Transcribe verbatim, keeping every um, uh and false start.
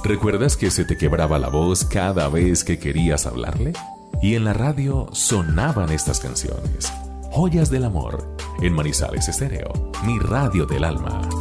¿Recuerdas que se te quebraba la voz cada vez que querías hablarle? Y en la radio sonaban estas canciones. Joyas del amor, en Manizales Estéreo, mi radio del alma.